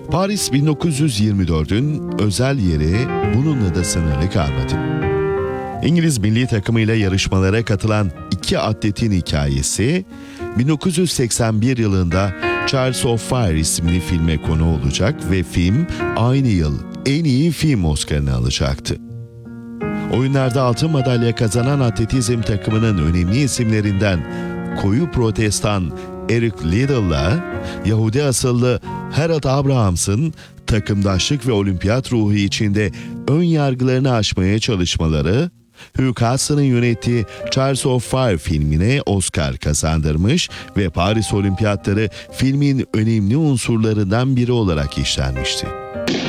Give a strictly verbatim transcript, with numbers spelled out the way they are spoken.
Paris bin dokuz yüz yirmi dördün özel yeri bununla da sınırlı kalmadı. İngiliz milli takımıyla yarışmalara katılan iki atletin hikayesi, bin dokuz yüz seksen bir yılında Chariots of Fire isimli filme konu olacak ve film aynı yıl en iyi film Oscar'ını alacaktı. Oyunlarda altın madalya kazanan atletizm takımının önemli isimlerinden koyu protestan Eric Liddell'la Yahudi asıllı Harold Abrahams'ın takımdaşlık ve olimpiyat ruhu içinde ön yargılarını aşmaya çalışmaları, Hugh Hasson'ın yönettiği Chariots of Fire filmine Oscar kazandırmış ve Paris Olimpiyatları filmin önemli unsurlarından biri olarak işlenmişti.